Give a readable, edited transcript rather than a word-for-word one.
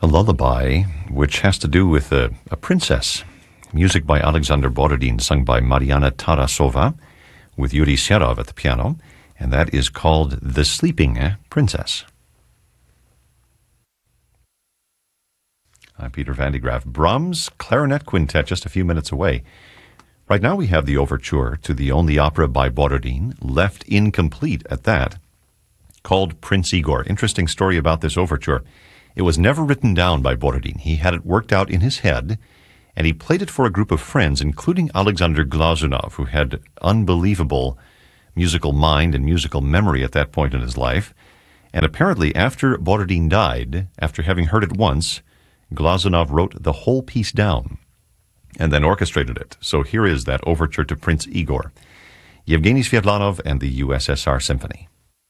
A lullaby, which has to do with a princess. Music by Alexander Borodin, sung by Mariana Tarasova, with Yuri Serov at the piano, and that is called The Sleeping Princess. I'm Peter Van de Graaff. Brahms Clarinet Quintet, just a few minutes away. Right now we have the overture to the only opera by Borodin, left incomplete at that, called Prince Igor. Interesting story about this overture. It was never written down by Borodin. He had it worked out in his head, and he played it for a group of friends, including Alexander Glazunov, who had unbelievable musical mind and musical memory at that point in his life. And apparently, after Borodin died, after having heard it once, Glazunov wrote the whole piece down and then orchestrated it. So here is that overture to Prince Igor, Yevgeny Sviatlanov and the USSR Symphony.